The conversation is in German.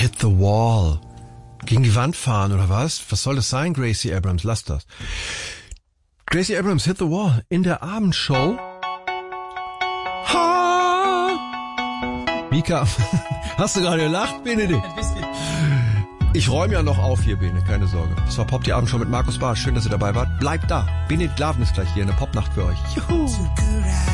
Hit the wall. Gegen die Wand fahren oder was? Was soll das sein, Gracie Abrams? Lass das. Gracie Abrams, Hit the Wall in der Abendshow. Ha! Mika, hast du gerade gelacht, Benedikt? Ein bisschen. Ich räume ja noch auf hier, Bene, keine Sorge. Das war Pop die Abendshow mit Markus Barth. Schön, dass ihr dabei wart. Bleibt da. Benedikt Laven ist gleich hier, eine Popnacht für euch. Juhu!